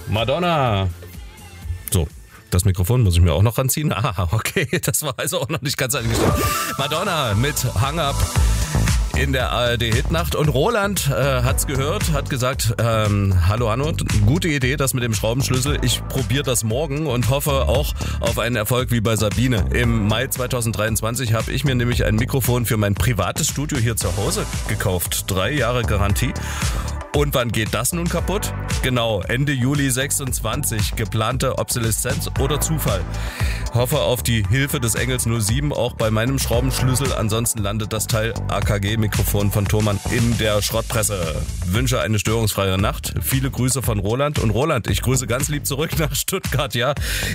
Madonna. So, das Mikrofon muss ich mir auch noch ranziehen. Ah, okay, das war also auch noch nicht ganz eingestellt. Madonna mit Hang Up in der ARD-Hitnacht. Und Roland hat's gehört, hat gesagt, hallo Hanno, gute Idee, das mit dem Schraubenschlüssel. Ich probiere das morgen und hoffe auch auf einen Erfolg wie bei Sabine. Im Mai 2023 habe ich mir nämlich ein Mikrofon für mein privates Studio hier zu Hause gekauft. 3 Jahre Garantie. Und wann geht das nun kaputt? Genau, Ende Juli 26. Geplante Obsoleszenz oder Zufall. Hoffe auf die Hilfe des Engels 07 auch bei meinem Schraubenschlüssel. Ansonsten landet das Teil AKG-Mikrofon von Thomann in der Schrottpresse. Wünsche eine störungsfreie Nacht. Viele Grüße von Roland. Und Roland, ich grüße ganz lieb zurück nach Stuttgart, ja.